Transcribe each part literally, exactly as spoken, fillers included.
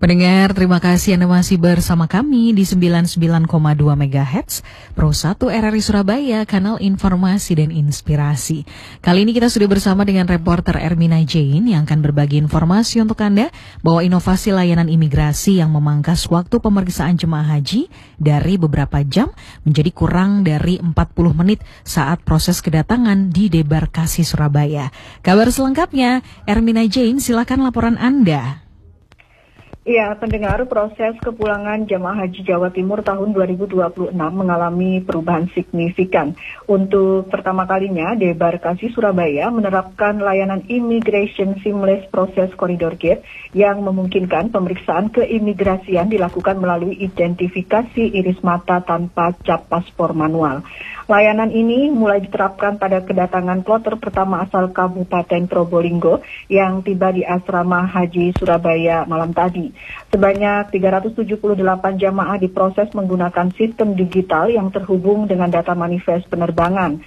Pendengar, terima kasih Anda masih bersama kami di sembilan puluh sembilan koma dua megahertz Pro satu R R I Surabaya, kanal informasi dan inspirasi. Kali ini kita sudah bersama dengan reporter Ermina Jane yang akan berbagi informasi untuk Anda bahwa inovasi layanan imigrasi yang memangkas waktu pemeriksaan jemaah haji dari beberapa jam menjadi kurang dari empat puluh menit saat proses kedatangan di debarkasi Surabaya. Kabar selengkapnya, Ermina Jane, silakan laporan Anda. Ya, pendengar, proses kepulangan jemaah haji Jawa Timur tahun dua ribu dua puluh enam mengalami perubahan signifikan. Untuk pertama kalinya, Debarkasi Surabaya menerapkan layanan Immigration Seamless Process Corridor Gate yang memungkinkan pemeriksaan keimigrasian dilakukan melalui identifikasi iris mata tanpa cap paspor manual. Layanan ini mulai diterapkan pada kedatangan kloter pertama asal Kabupaten Probolinggo yang tiba di Asrama Haji Surabaya malam tadi. Sebanyak tiga ratus tujuh puluh delapan jamaah diproses menggunakan sistem digital yang terhubung dengan data manifest penerbangan.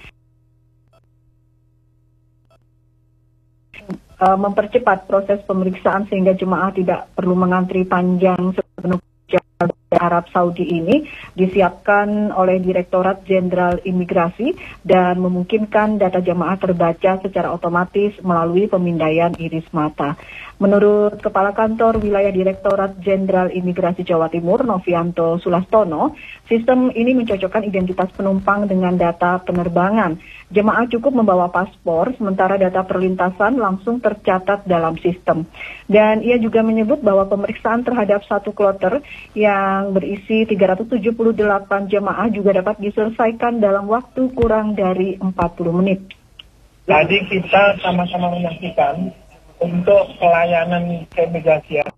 Uh, mempercepat proses pemeriksaan sehingga jemaah tidak perlu mengantri panjang sepenuh Arab Saudi ini disiapkan oleh Direktorat Jenderal Imigrasi dan memungkinkan data jemaah terbaca secara otomatis melalui pemindaian iris mata. Menurut Kepala Kantor Wilayah Direktorat Jenderal Imigrasi Jawa Timur, Novianto Sulastono, sistem ini mencocokkan identitas penumpang dengan data penerbangan. Jemaah cukup membawa paspor, sementara data perlintasan langsung tercatat dalam sistem. Dan ia juga menyebut bahwa pemeriksaan terhadap satu kloter yang berisi tiga ratus tujuh puluh delapan jemaah juga dapat diselesaikan dalam waktu kurang dari empat puluh menit. Tadi kita sama-sama menyaksikan untuk pelayanan keimigrasian